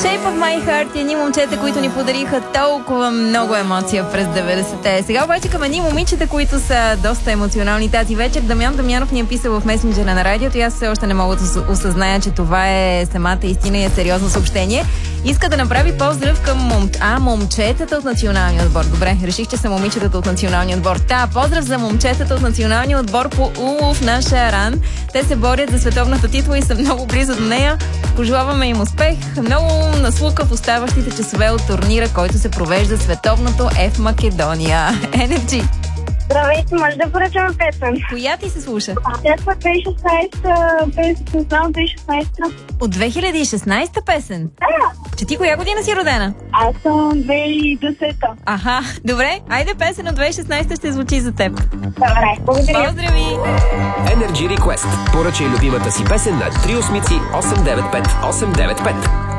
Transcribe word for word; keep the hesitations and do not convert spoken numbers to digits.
Shape of My Heart и едни момчета, които ни подариха толкова много емоция през деветдесетте. Сега обаче към едни момичета, които са доста емоционални тази вечер. Дамян Дамянов ни е писал в месенджера на радиото и аз все още не мога да осъзная, че това е самата истина и е сериозно съобщение. Иска да направи поздрав към мом... а, момчетата от националния отбор. Добре, реших, че са момичетата от националния отбор. Та, поздрав за момчетата от националния отбор по улов на Шаран. Те се борят за световната титла и са много близо до нея. Пожелаваме им успех. Много наслука в оставащите часове от турнира, който се провежда световното е в Македония. ен еф джи. Здравейте, може да поръчаме песен. Коя ти се слуша? Тя е две хиляди и шестнадесета, песен, не знам, две хиляди и шестнадесета. От две хиляди и шестнадесета песен? Да. Че ти коя година си родена? Аз съм две хиляди и десета. Аха, добре. Айде песен от две хиляди и шестнадесета ще звучи за теб. Добре, благодаря. Поздрави! Energy Request. Поръчай любимата си песен на три осмици осем девет пет осем девет пет.